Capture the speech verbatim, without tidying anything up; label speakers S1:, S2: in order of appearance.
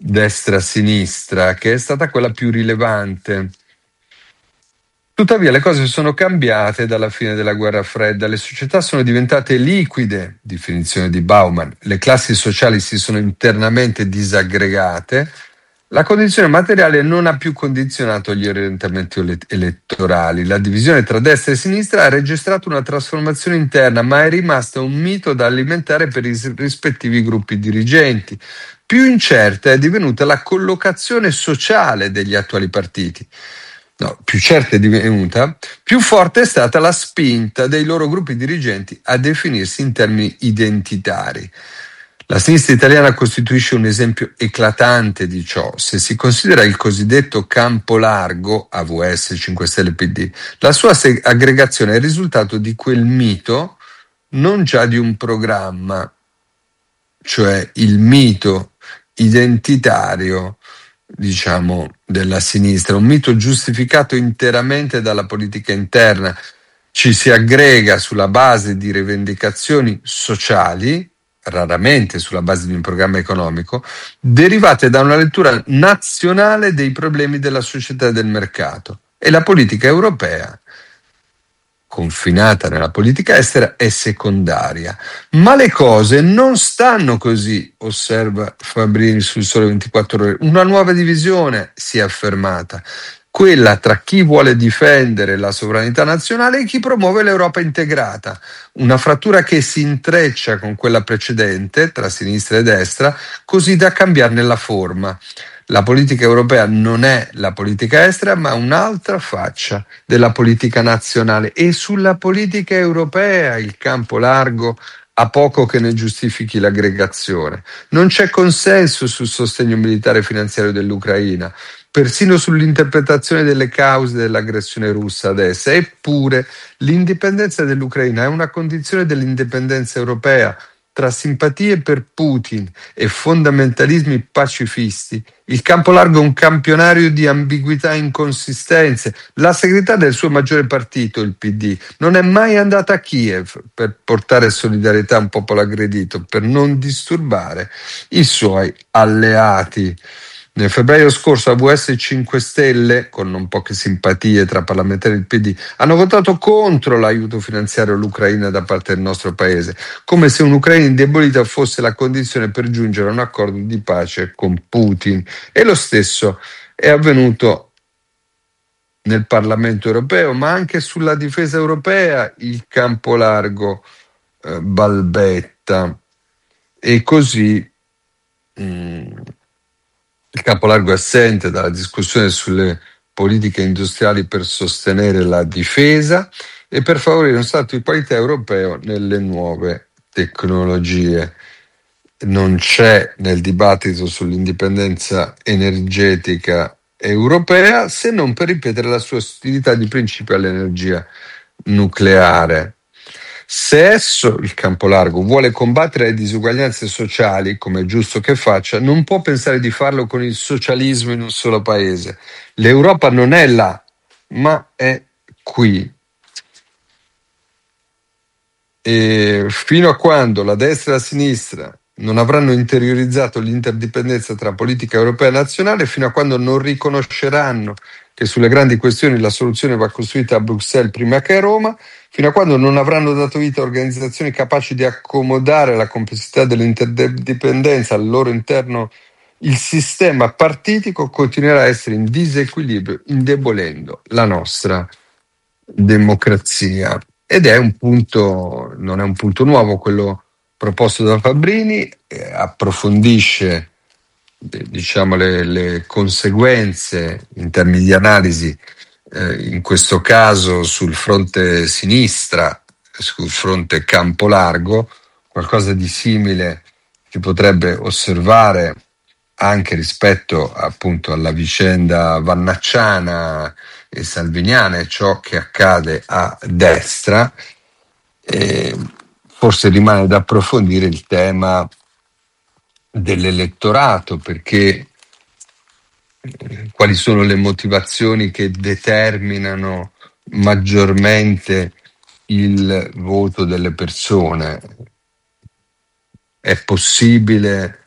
S1: destra-sinistra, che è stata quella più rilevante. Tuttavia le cose sono cambiate dalla fine della guerra fredda, le società sono diventate liquide, definizione di Bauman, le classi sociali si sono internamente disaggregate, la condizione materiale non ha più condizionato gli orientamenti ele- elettorali, la divisione tra destra e sinistra ha registrato una trasformazione interna, ma è rimasta un mito da alimentare per i s- rispettivi gruppi dirigenti. Più incerta è divenuta la collocazione sociale degli attuali partiti. No, più certa è divenuta, più forte è stata la spinta dei loro gruppi dirigenti a definirsi in termini identitari. La sinistra italiana costituisce un esempio eclatante di ciò. Se si considera il cosiddetto campo largo, A V S, cinque Stelle, P D, la sua se- aggregazione è il risultato di quel mito, non già di un programma, cioè il mito identitario, diciamo, della sinistra, un mito giustificato interamente dalla politica interna. Ci si aggrega sulla base di rivendicazioni sociali, raramente sulla base di un programma economico, derivate da una lettura nazionale dei problemi della società e del mercato. E la politica europea, confinata nella politica estera, è secondaria. Ma le cose non stanno così, osserva Fabrini sul Sole ventiquattro Ore. Una nuova divisione si è affermata, quella tra chi vuole difendere la sovranità nazionale e chi promuove l'Europa integrata. Una frattura che si intreccia con quella precedente, tra sinistra e destra, così da cambiarne la forma. La politica europea non è la politica estera, ma un'altra faccia della politica nazionale. E sulla politica europea il campo largo ha poco che ne giustifichi l'aggregazione. Non c'è consenso sul sostegno militare e finanziario dell'Ucraina, persino sull'interpretazione delle cause dell'aggressione russa ad essa. Eppure l'indipendenza dell'Ucraina è una condizione dell'indipendenza europea. Tra simpatie per Putin e fondamentalismi pacifisti, il campo largo è un campionario di ambiguità e inconsistenze. La segretaria del suo maggiore partito, il P D, non è mai andata a Kiev per portare solidarietà a un popolo aggredito, per non disturbare i suoi alleati. Nel febbraio scorso A V S cinque Stelle, con non poche simpatie tra parlamentari del P D, hanno votato contro l'aiuto finanziario all'Ucraina da parte del nostro paese, come se un'Ucraina indebolita fosse la condizione per giungere a un accordo di pace con Putin. E lo stesso è avvenuto nel Parlamento europeo, ma anche sulla difesa europea il campo largo eh, balbetta. E così mh, il campo largo è assente dalla discussione sulle politiche industriali per sostenere la difesa e per favorire un salto di qualità europeo nelle nuove tecnologie. Non c'è nel dibattito sull'indipendenza energetica europea se non per ripetere la sua ostilità di principio all'energia nucleare. Se esso, il campo largo, vuole combattere le disuguaglianze sociali, come è giusto che faccia, non può pensare di farlo con il socialismo in un solo paese. L'Europa non è là, ma è qui. E fino a quando la destra e la sinistra non avranno interiorizzato l'interdipendenza tra politica europea e nazionale, fino a quando non riconosceranno che sulle grandi questioni la soluzione va costruita a Bruxelles prima che a Roma, fino a quando non avranno dato vita a organizzazioni capaci di accomodare la complessità dell'interdipendenza al loro interno, il sistema partitico continuerà a essere in disequilibrio, indebolendo la nostra democrazia. Ed è un punto, non è un punto nuovo quello proposto da Fabrini, eh, approfondisce eh, diciamo le, le conseguenze in termini di analisi, eh, in questo caso sul fronte sinistra, sul fronte campo largo. Qualcosa di simile si potrebbe osservare anche rispetto appunto alla vicenda vannacciana e salviniana e ciò che accade a destra. E forse rimane da approfondire il tema dell'elettorato, perché eh, quali sono le motivazioni che determinano maggiormente il voto delle persone. È possibile